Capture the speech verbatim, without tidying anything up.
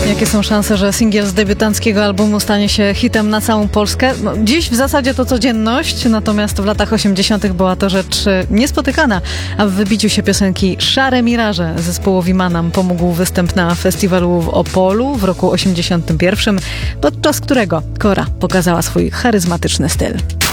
Jakie są szanse, że singiel z debiutanckiego albumu stanie się hitem na całą Polskę? No, dziś w zasadzie to codzienność, natomiast w latach osiemdziesiątych była to rzecz niespotykana, a w wybiciu się piosenki Szare Miraże zespołowi Manam pomógł występ na festiwalu w Opolu w roku osiemdziesiątym pierwszym, podczas którego Kora pokazała swój charyzmatyczny styl.